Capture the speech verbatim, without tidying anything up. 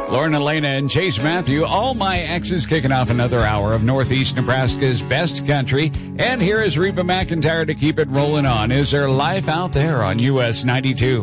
Lauren Elena and Chase Matthew, All My Exes, kicking off another hour of Northeast Nebraska's best country. And here is Reba McEntire to keep it rolling on. Is there life out there on U S ninety-two?